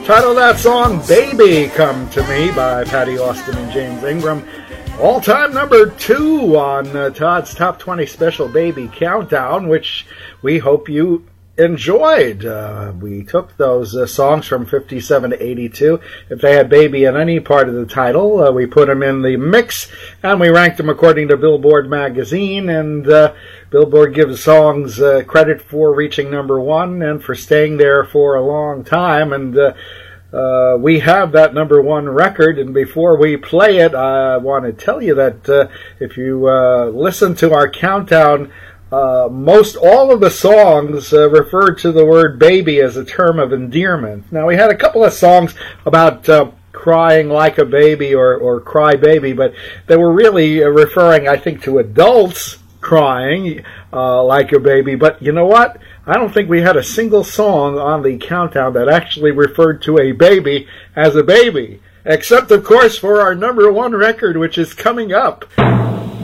Title of that song, Baby Come to Me by Patty Austin and James Ingram. All-time number 2 on Todd's Top 20 Special Baby Countdown, which we hope you enjoyed. We took those songs from 57 to 82. If they had baby in any part of the title, we put them in the mix, and we ranked them according to Billboard magazine, and Billboard gives songs credit for reaching number 1 and for staying there for a long time, and we have that number 1 record, and before we play it, I want to tell you that if you listen to our countdown, most all of the songs referred to the word baby as a term of endearment. Now, we had a couple of songs about crying like a baby or cry baby, but they were really referring, I think, to adults crying like a baby. But you know what? I don't think we had a single song on the countdown that actually referred to a baby as a baby, except, of course, for our number 1 record, which is coming up.